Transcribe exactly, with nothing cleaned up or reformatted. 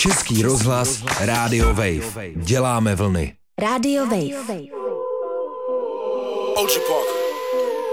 Český rozhlas Rádio Wave. Děláme vlny. Rádio Wave. O G Parker.